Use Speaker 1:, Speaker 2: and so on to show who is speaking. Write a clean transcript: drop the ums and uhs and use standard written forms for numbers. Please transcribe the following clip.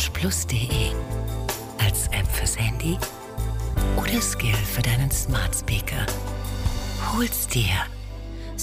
Speaker 1: Plus.de. Als App fürs Handy oder Skill für deinen Smart Speaker. Hol's dir.